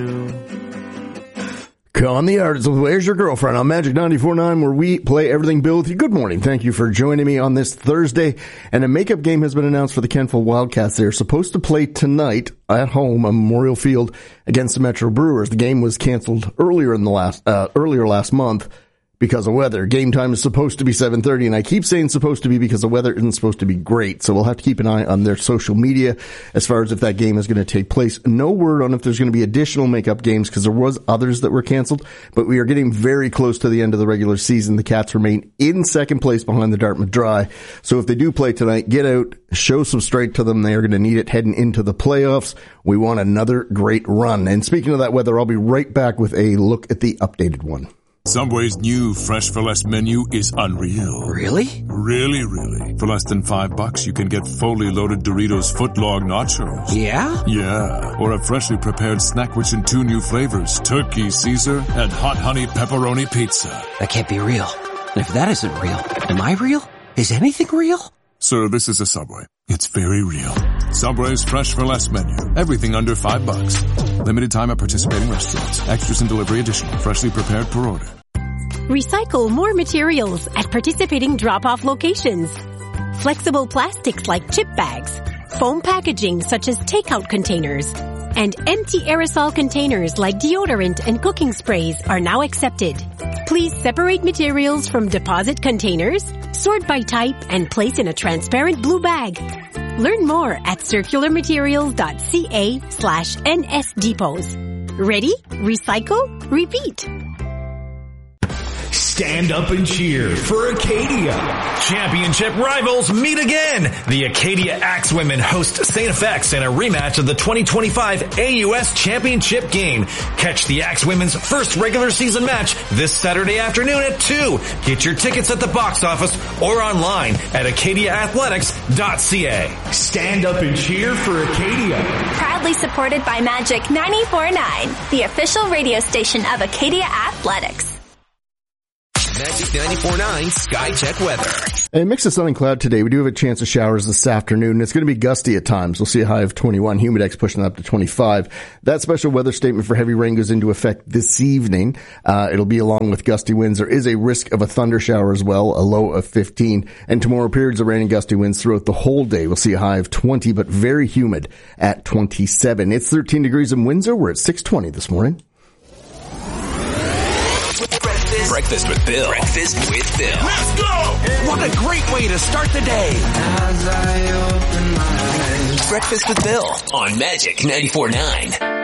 On the Arts with Where's Your Girlfriend on Magic 94.9, where we play everything Bill with you. Good morning. Thank you for joining me on this Thursday. And a makeup game has been announced for the Kentville Wildcats. They're supposed to play tonight at home on Memorial Field against the Metro Brewers. The game was canceled earlier last month because of weather. Game time is supposed to be 7:30, and I keep saying supposed to be because the weather isn't supposed to be great. So we'll have to keep an eye on their social media as far as if that game is going to take place. No word on if there's going to be additional makeup games because there was others that were canceled, but we are getting very close to the end of the regular season. The Cats remain in second place behind the Dartmouth Dry. So if they do play tonight, get out, show some strength to them. They are going to need it heading into the playoffs. We want another great run. And speaking of that weather, I'll be right back with a look at the updated one. Subway's new Fresh for Less menu is unreal. Really? Really, really. For less than $5, you can get fully loaded Doritos footlong nachos. Yeah? Yeah. Or a freshly prepared snack rich in 2 new flavors, Turkey Caesar and Hot Honey Pepperoni Pizza. That can't be real. And if that isn't real, am I real? Is anything real? Sir, this is a Subway. It's very real. Subway's Fresh for Less menu. Everything under $5. Limited time at participating restaurants. Extras and delivery additional. Freshly prepared per order. Recycle more materials at participating drop-off locations. Flexible plastics like chip bags, foam packaging such as takeout containers, and empty aerosol containers like deodorant and cooking sprays are now accepted. Please separate materials from deposit containers, sort by type, and place in a transparent blue bag. Learn more at circularmaterials.ca/nsdepots. Ready? Recycle? Repeat. Stand up and cheer for Acadia. Championship rivals meet again. The Acadia Axewomen host St. FX in a rematch of the 2025 AUS Championship game. Catch the Axewomen's first regular season match this Saturday afternoon at 2. Get your tickets at the box office or online at acadiaathletics.ca. Stand up and cheer for Acadia. Proudly supported by Magic 94.9, the official radio station of Acadia Athletics. Magic 94.9 Sky Check Weather. A mix of sun and cloud today. We do have a chance of showers this afternoon. It's going to be gusty at times. We'll see a high of 21. Humidex pushing up to 25. That special weather statement for heavy rain goes into effect this evening. It'll be along with gusty winds. There is a risk of a thunder shower as well, a low of 15. And tomorrow, periods of rain and gusty winds throughout the whole day. We'll see a high of 20, but very humid at 27. It's 13 degrees in Windsor. We're at 6:20 this morning. Breakfast with Bill. Breakfast with Bill. Let's go! What a great way to start the day. Breakfast with Bill on Magic 94.9.